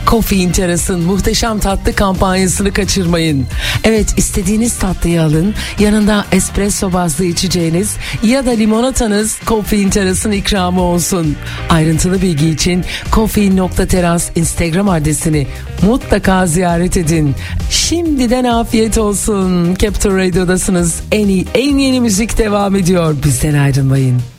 Coffee Terrace'ın muhteşem tatlı kampanyasını kaçırmayın. Evet, istediğiniz tatlıyı alın. Yanında espresso bazlı içeceğiniz ya da limonatanız Coffee Terrace'ın ikramı olsun. Ayrıntılı bilgi için coffee.teras Instagram adresini mutlaka ziyaret edin. Şimdiden afiyet olsun. Capitol Radio'dasınız. En yeni müzik devam ediyor. Bizden ayrılmayın.